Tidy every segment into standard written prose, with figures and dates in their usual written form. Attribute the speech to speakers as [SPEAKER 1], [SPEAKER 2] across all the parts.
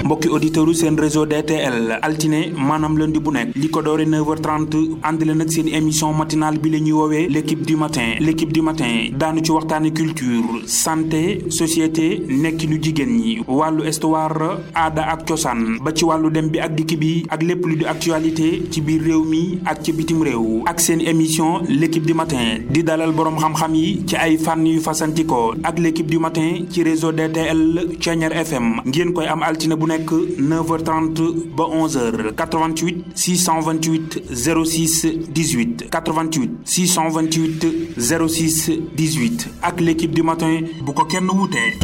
[SPEAKER 1] mbokki auditeurs seen réseau DTL altine maanaam lundi bu nekk li ko doore 9h30 ànd leen ak seen émission matinale bi la ñuy woowee l'équipe du matin daanu ci waxtaane culture santé société nekkinu jigéen ñi wàllu histoire aada ak cosaan ba ci wàllu dem bi ak dikk bi ak lépp lu di actualité ci biir réew mi ak ci bitim réew ak seen émission l'équipe du matin di dalal boroom xam-xam yi ci ay fànn yu fasantikoo ak l'équipe du matin ci réseau DTL Thiéniere FM ngeen koy am altine bu nekk 9h30 ba 11h 88 628 06 18 88 628 06 18 ak l'équipe du matin bu ko kenn wutee.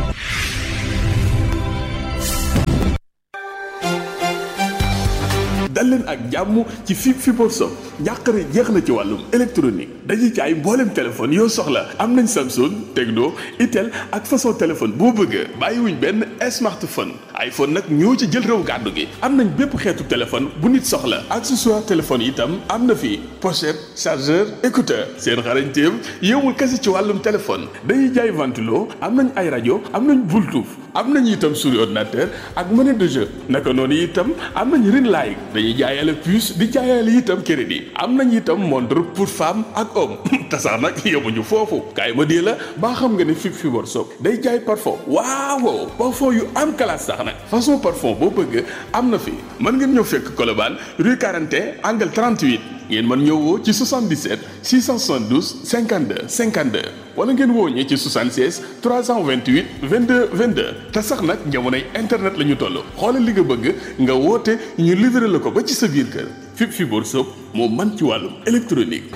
[SPEAKER 2] dal leen ak jàmm ci Fibre Sopp njàqare jeex na ci wàllum électronique dañuy jaay mboolem téléphone yoo soxla am nañ Samsung Tecno Itel ak façon téléphone boo bëgg bàyyiwuñ benn smartphone iPhone nag ñoo ci jël réew gàddu gi am nañ bépp xeetu téléphone bu nit soxla accessoire téléphone itam am na fi pochette chargeur écouteur seen xarañteem yowul kese ci wàllum téléphone dañuy jaay ventilo am nañ ay rajo am nañ Bluetooth am nañ itam souris ordinateur ak monnaie de jeu naka noonu itam am nañ ring light dañuy jaayale puce di jaayale itam crédit am nañ itam montre pour femme ak homme te sax nag yemuñu foofu kaay ma dee la baa xam nga ne Fibre Sopp day jaay parfum waaw parfum yu am classe sax nag façon parfum boo bëgg am na fi mën ngeen ñëw fekk Colobane rue 41 angle 38 ngeen mën ñëw woo ci 77 672 52 52 wala ngeen woo ñi ci 76 328 22 22 te sax nag jamonoy internet la ñu toll xoolal li nga bëgg nga woote ñu livré la ko ba ci sa biir kër Fibre Sopp moo man ci wàllum électronique.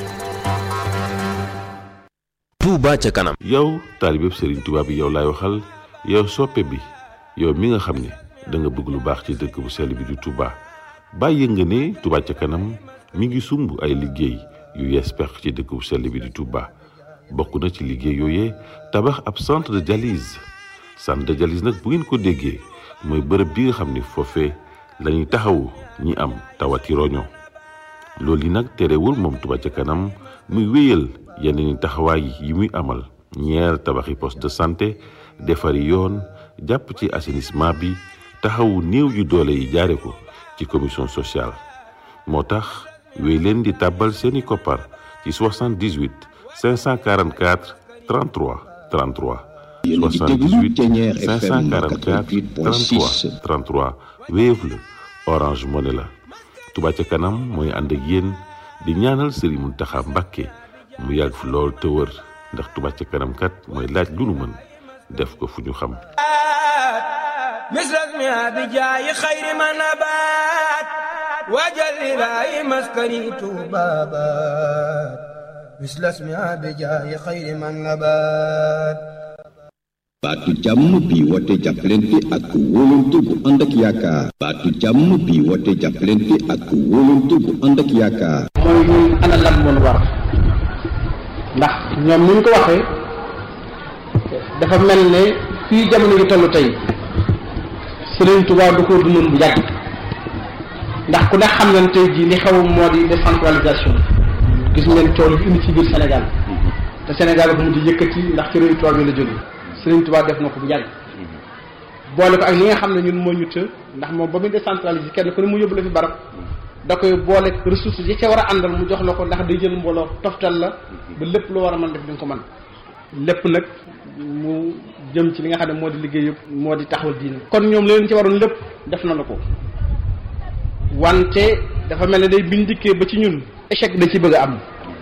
[SPEAKER 3] Touba ca kanam.
[SPEAKER 4] yow taalibe Serigne Touba bi yow laay waxal yow soppe bi yow mi nga xam ne da nga bëgg lu baax ci dëkk bu sell bi di Touba bàyyi nga ne Touba ca kanam mi ngi sumb ay liggéey yu yees pex ci dëkk bu sell bi di Touba bokk na ci liggéey yooyee tabax ab centre de dialyse nag bu ngeen ko déggee mooy bërëb bi nga xam ne foofee la ñuy taxawu ñi am tawati roño loolu yi nag terewul moom Touba ca kanam muy wéyal yeneen i taxawaay yi muy amal ñeer tabaxi poste de santé defari yoon jàpp ci assainissement bi taxawu néew yu doole yi jaare ko ci commission sociale moo tax wéy leen di tàbbal seeni koppar ci 78 544 33 33 78 544 33 33 Wave la Orange Money la Touba ca kanam mooy ànd ak yéen di ñaanal Serigne Mountakha Mbacké mu yàgg fi lool te wër ndax Touba ca kanam kat mooy laaj lu nu mën def ko fu ñu xam
[SPEAKER 5] misrak mi abijaayi xayri ma nabaat wajal ilaahi maskani tuubaabaat mislas mi abijaayi xayri ma nabaat
[SPEAKER 6] baatu jàmm bi woote jàppalante ak wóolante bu ànd ak yaakaar baatu jàmm bi woote jàppalante ak wóolante bu ànd ak yaakaar
[SPEAKER 7] mooy ñun ana lan moon war ndax ñoom ni ñu ko waxee dafa mel ne fii jamono gi tollu tey Serigne Touba du ko dundoon bu yàgg ndax ku ne xam nañ tey jii li xew moo di décentralisation gis ngeen coono bi indi ci biir Sénégal te Sénégal bu mujj yëkkati ndax ci réew tubaab yi la jóge Serigne Touba def na ko bu yàgg boole ko ak li nga xam ne ñun moo ñu të ndax moom ba muy décentraliser kenn ku ne mu yóbbu la fi barab da koy boole ressources yi ca war a àndal mu jox la ko ndax day jël mbooloo toftal la ba lépp lu war a mën def di nga ko mën lépp nag mu jëm ci li nga xam ne moo di liggéey yëpp moo di taxawal diine kon ñoom leen ci waroon lépp def na la ko wante dafa mel ne day bindikkee ba ci ñun échec da ci bëgg a am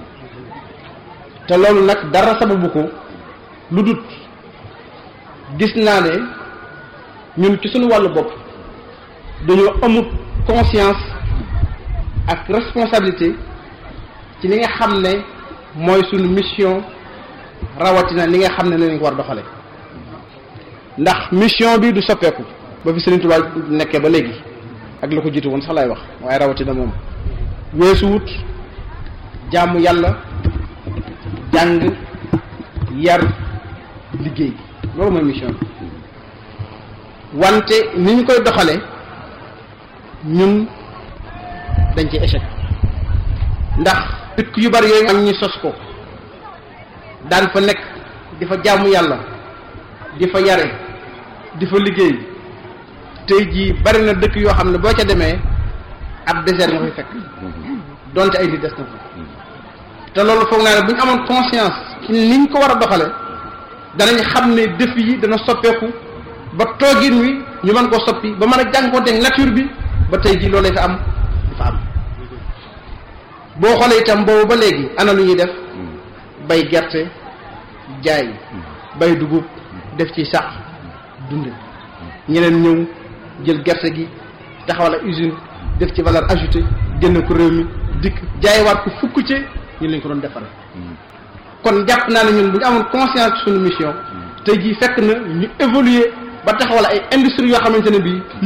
[SPEAKER 7] te loolu nag dara sababu ko lu dut gis naa ne ñun ci suñu wàllu bopp dañoo amut conscience ak responsabilité ci li nga xam ne mooy suñu mission rawatina li nga xam ne lañ ko war doxale ndax mission bi du soppeeku ba fi Serigne Touba nekkee ba léegi ak la ko jiitu woon sax lay wax waaye rawatina moom weesu wut jaamu yàlla jàng yar liggéey loolu mooy mission bi wante ni ñu koy doxale ñun dañ ci échec ndax dëkk yu bari yooyu am ñu sos ko daan fa nekk di fa jaamu yàlla di fa yare di fa liggéey tey jii bari na dëkk yoo xam ne boo ca demee ab désert nga koy fekk donte ay nit des na fa te loolu foog naa ne bu ñu amoon conscience ci niñ ko war a doxale danañ xam ne défi yi dana soppeeku ba toogin wi ñu mën koo soppi ba mën a jànkuwanteeg nature bi ba tey jii loolu fa am dafa am boo xoolee itam boobu ba léegi ana lu ñuy def bay gerte jaay bay dugub def ci sax dunde ñeneen ñëw jël gerte gi taxawal ak usine def ci valeur ajoutée génn ko réew mi dikk jaayewaat ko fukk ci ñu lañ ko doon defaree kon jàpp naa ne ñun bu ñu amoon conscience suñu mission tey jii fekk na ñu évoluer ba taxawal ay industrie yoo xamante ne bii